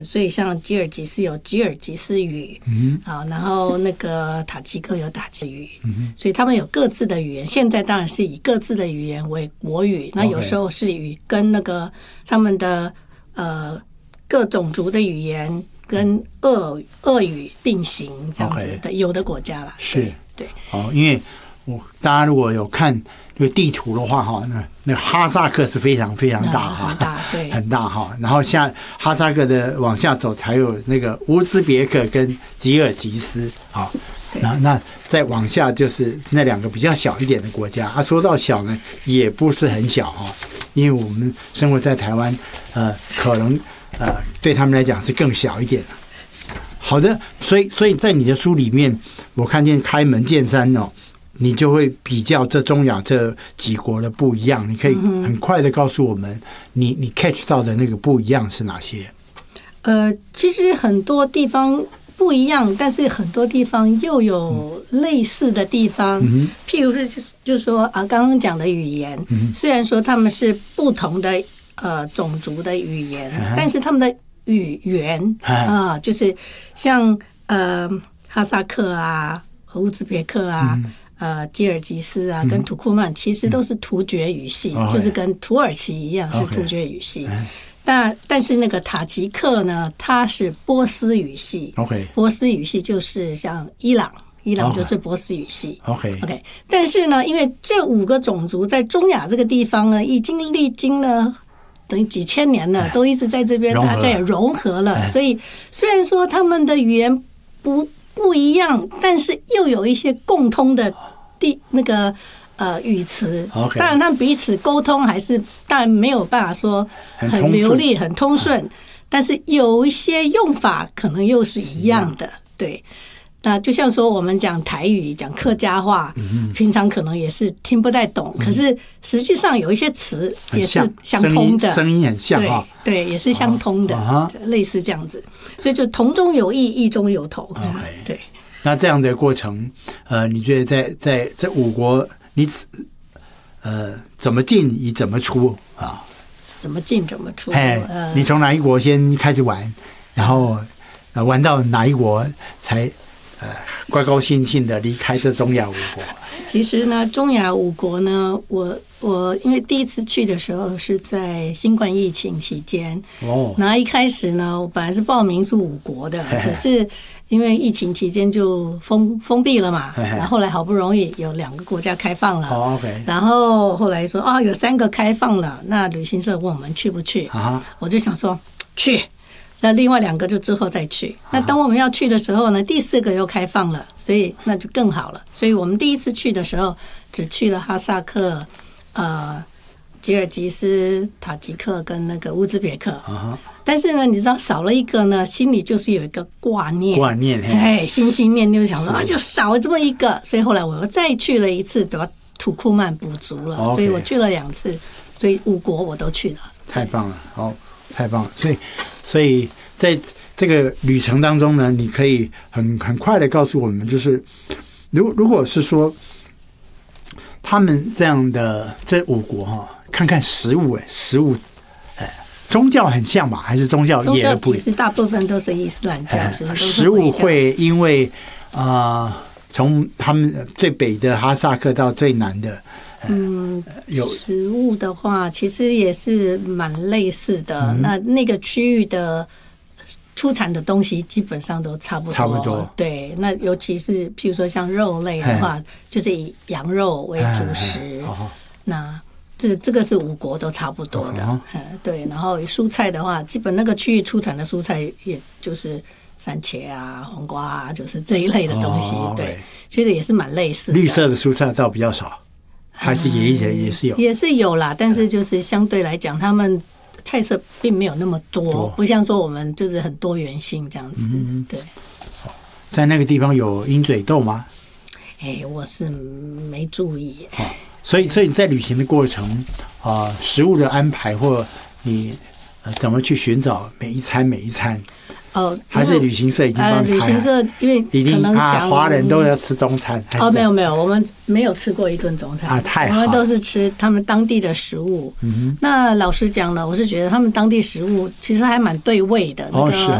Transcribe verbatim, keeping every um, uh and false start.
所以像吉尔吉斯有吉尔吉斯语，嗯啊，然后那个塔吉克有塔吉语，嗯，所以他们有各自的语言。现在当然是以各自的语言为国语，那有时候是与跟那个他们的呃各种族的语言跟俄俄语并行这样子的， okay, 有的国家啦， 是， 对， 哦，因为我大家如果有看这个地图的话，哈，那那哈萨克是非常非常大哈， 很大，对， 很大哈。然后像哈萨克的往下走，才有那个乌兹别克跟吉尔吉斯啊。那那再往下就是那两个比较小一点的国家啊。说到小呢，也不是很小哈，因为我们生活在台湾，呃，可能呃对他们来讲是更小一点的。好的，所以所以在你的书里面，我看见开门见山哦。你就会比较这中亚这几国的不一样，你可以很快的告诉我们，你你 catch 到的那个不一样是哪些？ 呃，其实很多地方不一样，但是很多地方又有类似的地方。嗯、譬如是就说啊，刚刚讲的语言，嗯、虽然说他们是不同的呃种族的语言，嗯、但是他们的语言啊、呃，就是像呃哈萨克啊、乌兹别克啊。嗯呃，吉尔吉斯啊，跟土库曼其实都是突厥语系，嗯、就是跟土耳其一样是突厥语系。Okay. 但但是那个塔吉克呢，它是波斯语系。Okay. 波斯语系就是像伊朗，伊朗就是波斯语系。 OK OK。但是呢，因为这五个种族在中亚这个地方呢，已经历经了等于几千年了，都一直在这边，大家也融合了。所以虽然说他们的语言不不一样，但是又有一些共通的。第那个呃语词， okay. 当然他们彼此沟通还是当然没有办法说很流利、很通顺，但是有一些用法可能又是一样的。对，那就像说我们讲台语、讲客家话，嗯、平常可能也是听不太懂，嗯、可是实际上有一些词也是相通的， 声音很像哈， 对，也是相通的，哦、类似这样子，所以就同中有异，异中有同。 Okay. 对。 那这样的过程，呃，你觉得在在这五国，你呃怎么进，你怎么出啊？ 怎么进怎么出？ 哎，呃、你从哪一国先开始玩，然后呃玩到哪一国才呃高高兴兴的离开这中亚五国？ 其实呢，中亚五国呢，我我因为第一次去的时候是在新冠疫情期间，哦，然后一开始呢，我本来是报名是五国的，可是。因为疫情期间就封封闭了嘛，然后后来好不容易有两个国家开放了， oh, okay. 然后后来说啊、哦、有三个开放了，那旅行社问我们去不去， uh-huh. 我就想说去，那另外两个就之后再去。那等我们要去的时候呢，第四个又开放了，所以那就更好了。所以我们第一次去的时候只去了哈萨克、呃吉尔吉斯、塔吉克跟那个乌兹别克。Uh-huh.但是呢，你知道少了一个呢，心里就是有一个挂念， 挂念， 哎，心心念念就想说啊，就少这么一个，所以后来我又再去了一次，把土库曼补足了， okay. 所以我去了两次，所以五国我都去了。 太棒了，好，太棒了。所以，所以在这个旅程当中呢，你可以很很快的告诉我们，就是如如果是说他们这样的这五国哈，看看食物，哎，食物。宗教很像吧？还是宗教也不一样？ 其实大部分都是伊斯兰教， 呃、 就是都是食物会因为啊，从、呃、他们最北的哈萨克到最南的，呃、 嗯，有食物的话，其实也是蛮类似的。嗯、那那个区域的出产的东西基本上都差不多， 差不多。 对，那尤其是譬如说像肉类的话，就是以羊肉为主食。哦、那这这个是五国都差不多的，哦、对。然后蔬菜的话，基本那个区域出产的蔬菜，也就是番茄啊、黄瓜啊，就是这一类的东西。哦、对，其实也是蛮类似的。 绿色的蔬菜倒比较少，还是也也也是有， 也是有啦。但是就是相对来讲，他们菜色并没有那么多，多不像说我们就是很多元性这样子。嗯，对。 在那个地方有鹰嘴豆吗？ 哎，我是没注意。 哦所以，所以你在旅行的过程啊、呃，食物的安排或你、呃、怎么去寻找每一餐每一餐？ 哦， 还是旅行社已经帮呃，旅你排好？ 行社因为一定可能啊， 想华人都要吃中餐。还是哦，没有没有，我们没有吃过一顿中餐啊太好我们都是吃他们当地的食物。 嗯哼， 那老实讲呢，我是觉得他们当地食物其实还蛮对味的。那个哦是啊